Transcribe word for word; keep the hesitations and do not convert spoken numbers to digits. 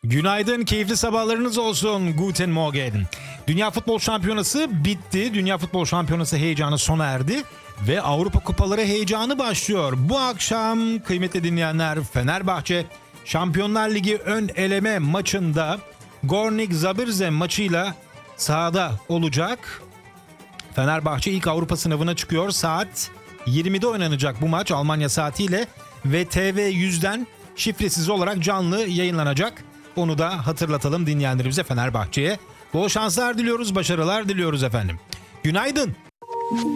Günaydın, keyifli sabahlarınız olsun. Guten Morgen. Dünya Futbol Şampiyonası bitti. Dünya Futbol Şampiyonası heyecanı sona erdi. Ve Avrupa Kupaları heyecanı başlıyor. Bu akşam kıymetli dinleyenler, Fenerbahçe Şampiyonlar Ligi ön eleme maçında Gornik Zabrze maçıyla sahada olacak. Fenerbahçe ilk Avrupa sınavına çıkıyor. Saat yirmide oynanacak bu maç Almanya saatiyle ve T V yüzden şifresiz olarak canlı yayınlanacak. Onu da hatırlatalım dinleyenlerimize, Fenerbahçe'ye. Bol şanslar diliyoruz, başarılar diliyoruz efendim. Günaydın.